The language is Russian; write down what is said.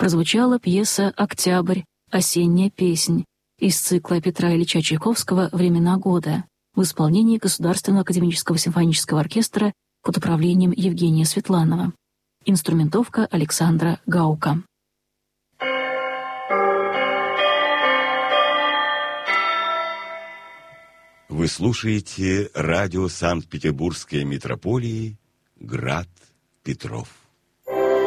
прозвучала пьеса «Октябрь. Осенняя песнь» из цикла Петра Ильича Чайковского «Времена года» в исполнении Государственного академического симфонического оркестра под управлением Евгения Светланова. Инструментовка Александра Гаука. Вы слушаете радио Санкт-Петербургской митрополии «Град Петров».